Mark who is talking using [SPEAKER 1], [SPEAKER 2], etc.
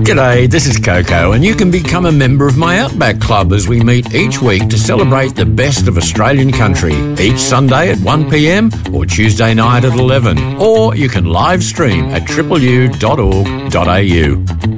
[SPEAKER 1] G'day, this is Coco, and you can become a member of my Outback Club as we meet each week to celebrate the best of Australian country, each Sunday at 1pm or Tuesday night at 11. Or you can live stream at tripleu.org.au.